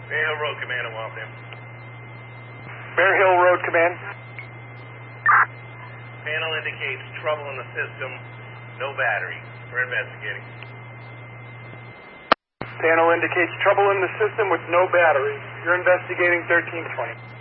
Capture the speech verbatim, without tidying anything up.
Bear Hill Road Command in Waltham. Bear Hill Road Command. Panel indicates trouble in the system, no battery. We're investigating. Panel indicates trouble in the system with no battery. You're investigating thirteen twenty.